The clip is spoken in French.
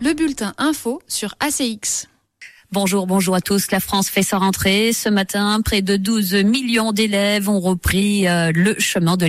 le bulletin info sur ACX. Bonjour à tous. La France fait sa rentrée. Ce matin, près de 12 millions d'élèves ont repris le chemin de